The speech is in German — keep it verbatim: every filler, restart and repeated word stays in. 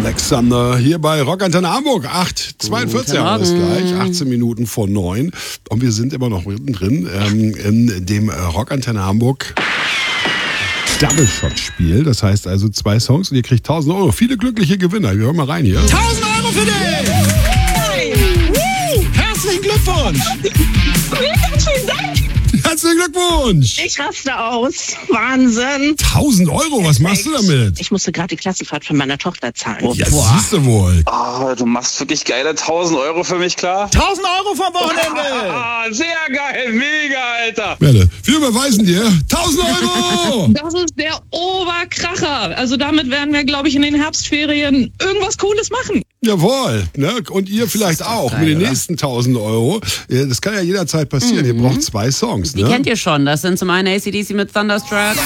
Alexander hier bei Rockantenne Hamburg. acht zweiundvierzig haben wir es gleich, achtzehn Minuten vor neun. Und wir sind immer noch mittendrin ähm, in dem Rockantenne Hamburg Double-Shot-Spiel. Das heißt also zwei Songs und ihr kriegt tausend Euro. Viele glückliche Gewinner. Wir hören mal rein hier. tausend Euro für dich! Hey. Herzlichen Glückwunsch! Vielen Dank! Herzlichen Glückwunsch! Ich raste aus. Wahnsinn. tausend Euro, was machst du damit? Ich musste gerade die Klassenfahrt von meiner Tochter zahlen. Ja, siehst du wohl. Oh, du machst wirklich geile tausend Euro für mich, klar? tausend Euro vom Wochenende! Ah, sehr geil, mega, Alter! Werde, wir überweisen dir tausend Euro! Das ist der Oberkracher. Also damit werden wir, glaube ich, in den Herbstferien irgendwas Cooles machen. Jawohl, ne? Und ihr vielleicht auch geil, mit den oder? nächsten tausend Euro. Das kann ja jederzeit passieren. Ihr braucht zwei Songs, Die ne? kennt ihr schon. Das sind zum einen A C D C mit Thunderstruck.